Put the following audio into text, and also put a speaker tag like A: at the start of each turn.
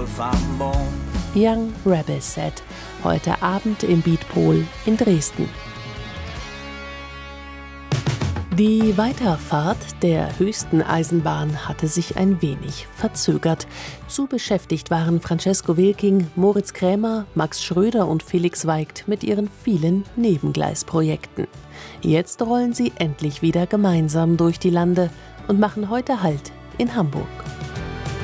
A: Young Rebel Set, heute Abend im Beatpol in Dresden. Die Weiterfahrt der höchsten Eisenbahn hatte sich ein wenig verzögert. Zu beschäftigt waren Francesco Wilking, Moritz Krämer, Max Schröder und Felix Weigt mit ihren vielen Nebengleisprojekten. Jetzt rollen sie endlich wieder gemeinsam durch die Lande und machen heute Halt in Hamburg.